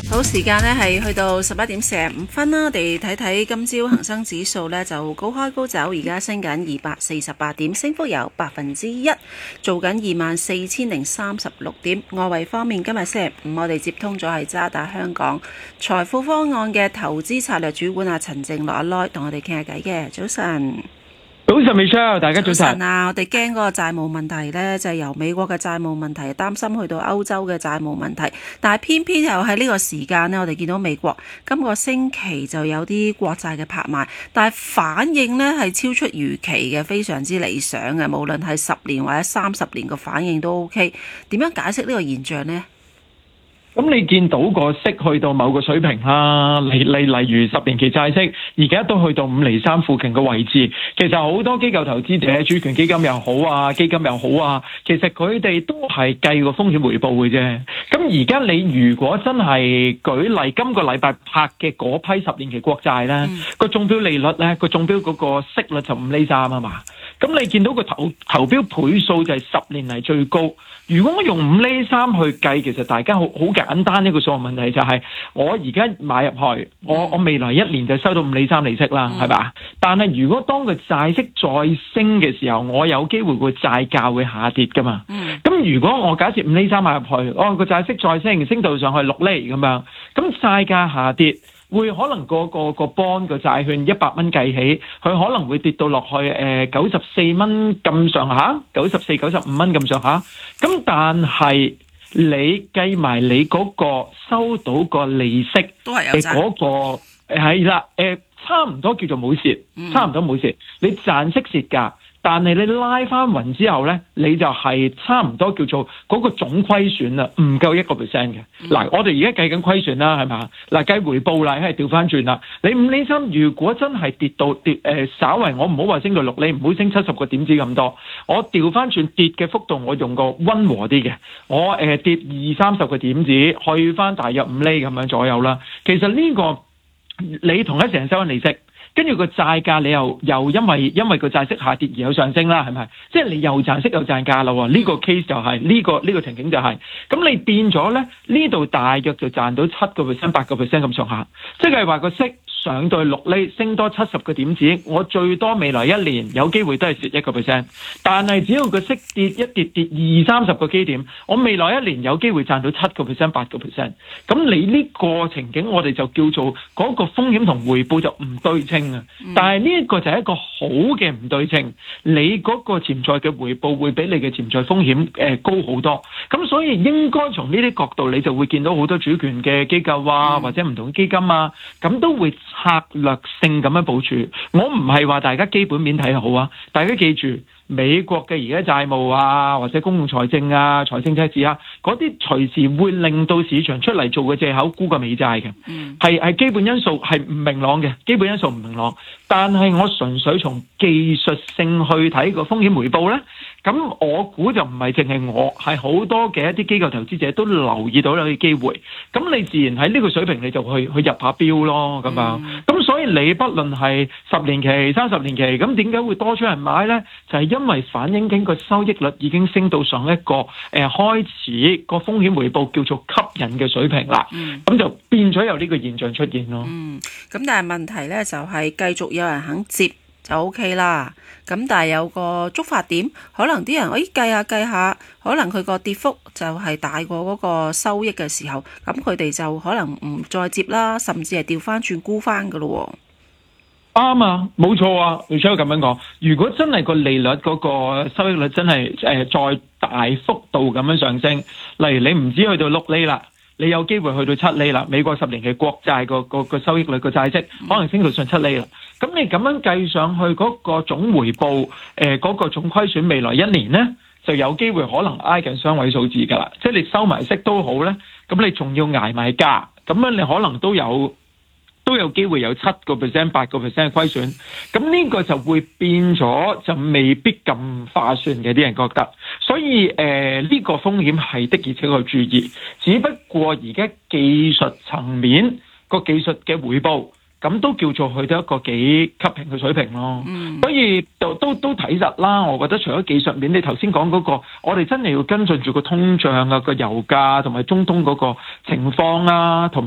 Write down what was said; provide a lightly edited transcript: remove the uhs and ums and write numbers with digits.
好，時間呢係去到11:45啦，我哋睇睇今朝恒生指數呢就高開高走，而家升緊248點，升幅有1%，做緊24,036點。外圍方面，今日星期五我哋接通咗係渣打香港財富方案嘅投資策略主管阿陳正樂阿 Lo 同我哋傾下偈嘅。早晨。 早晨 Michelle， 大家早晨啊！我哋驚嗰個債務問題呢，就係由美國嘅債務問題擔心去到歐洲嘅債務問題，但係偏偏又喺呢個時間呢，我哋見到美國今個星期就有啲國債嘅拍賣，但係反應呢係超出預期嘅，非常之理想嘅，無論係10年或者30年個反應都 OK。點樣解釋呢個現象呢？ 咁你見到個息去到某個水平啦，例如10年期債息，而家都去到5.3厘附近嘅位置。其實好多機構投資者、主權基金又好啊，基金又好啊，其實佢哋都係計個風險回報嘅啫。咁而家你如果真係舉例，今個禮拜拍嘅嗰批10年期國債咧，個中標利率咧，個中標嗰個息率就5.3厘啊嘛。咁你見到個投標倍數就係10年嚟最高。如果我用5.3厘去計，其實大家好簡單一個數學問題就係，我而家買入去，我未來1年就收到5.3厘利息啦，係嘛？但係如果當個債息再升嘅時候，我有機會個債價會下跌噶嘛？咁如果我假設5.3厘買入去，個債息再升到上去6厘咁樣，咁債價下跌。會可能個 bond 個債券100蚊計起，佢可能會跌到落去94蚊咁上下，94、95蚊咁上下。咁但係你計埋你嗰個收到個利息都係有賺， 嗰個係啦，差唔多叫做冇蝕，差唔多冇蝕。你賺息蝕價。但係你拉翻勻之後咧，你就係差唔多叫做嗰個總虧損啦，唔夠1%嘅。嗱，我哋而家計緊虧損啦，係嘛？嗱，計回報啦，係調翻轉啦。你5.3厘如果真係跌到稍為我唔好話升到6厘，唔好升70個點子咁多，我調翻轉跌嘅幅度，我用個溫和啲嘅，我跌20-30個點子，去翻大約5厘咁樣左右啦。其實呢個你同一時間收緊利息。跟住個債價你又因為個債息下跌而有上升啦，係咪？即係你又賺息又賺價啦喎！呢個 case 就係呢個情景就係，咁你變咗咧，呢度大約就賺到7%、8%咁上下，即係話個息上到6厘，升多70個點子，我最多未來1年有機會都係蝕1%，但係只要個息跌20-30個基點，我未來1年有機會賺到7%、8%。咁你呢個情景我哋就叫做嗰個風險同回報就唔對稱。但係呢一個就係一個好嘅唔對稱，你嗰個潛在嘅回報會比你嘅潛在風險高好多，咁所以應該從呢啲角度，你就會見到好多主權嘅機構啊，或者唔同基金啊，咁都會策略性咁樣部署。我唔係話大家基本面睇好啊，大家記住。美國嘅而家債務啊，或者公共財政啊、財政赤字啊，嗰啲隨時會令到市場出嚟做嘅藉口沽個美債嘅，係基本因素係唔明朗嘅，基本因素唔明朗。但係我純粹從技術性去睇個風險回報咧，咁我估就唔係淨係我，係好多嘅一啲機構投資者都留意到有啲機會。咁你自然喺呢個水平你就去入下標咯，咁樣。咁所以你不論係10年期、30年期，咁點解會多出人買咧？就係因為反映緊個收益率已經升到上一個開始個風險回報叫做吸引嘅水平啦。咁就變咗有呢個現象出現咯。 咁但係問題咧就係繼續有人肯接就 OK 啦。咁但係有個觸發點，可能啲人計下，可能佢個跌幅就係大過嗰個收益嘅時候，咁佢哋就可能唔再接啦，甚至係調翻轉沽翻噶咯。 啱啊，冇錯啊，你需要咁樣講。如果真係個利率嗰個收益率真係再大幅度咁樣上升，例如你唔止去到6厘啦，你有機會去到7厘啦。美國10年嘅國債個收益率個債息可能升到上7厘啦。咁你咁樣計上去嗰個總回報嗰個總虧損未來1年呢，就有機會可能挨近雙位數字㗎啦。即係你收埋息都好咧，咁你仲要捱埋價，咁樣你可能都有機會有7%、8%嘅虧損，咁呢個就會變咗就未必咁划算嘅，啲人覺得。所以呢個風險係的而且確注意，只不過而家技術層面個技術嘅回報，咁都叫做去到一個幾吸引嘅水平咯。所以都睇實啦。我覺得除咗技術面，你頭先講嗰個，我哋真係要跟進住個通脹啊、個油價同埋中東嗰個情況啊，同